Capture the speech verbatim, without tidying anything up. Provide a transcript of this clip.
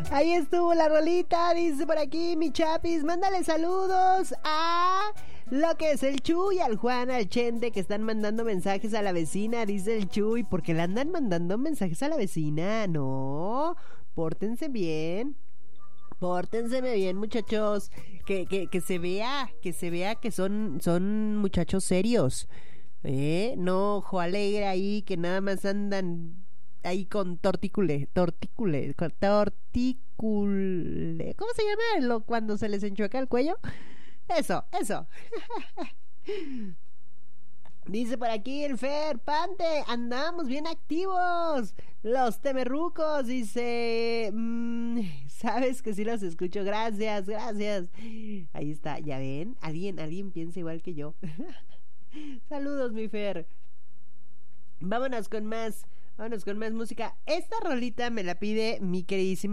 Ahí estuvo la rolita, dice por aquí mi chapis. Mándale saludos a lo que es el Chuy, al Juan, al Chente, que están mandando mensajes a la vecina, dice el Chuy. ¿Por qué le andan mandando mensajes a la vecina? No, pórtense bien. Pórtense bien, muchachos. Que, que, que se vea, que se vea que son, son muchachos serios. ¿Eh? No, ojo alegre ahí, que nada más andan ahí con tortícule, tortícule, con tortícule. ¿Cómo se llama lo, cuando se les enchueca el cuello? Eso, eso. Dice por aquí el Fer, Pante, andamos bien activos. Los temerrucos, dice, mmm, sabes que sí los escucho, gracias, gracias. Ahí está, ya ven, alguien, alguien piensa igual que yo. Saludos, mi Fer. Vámonos con más, vámonos con más música. Esta rolita me la pide mi queridísima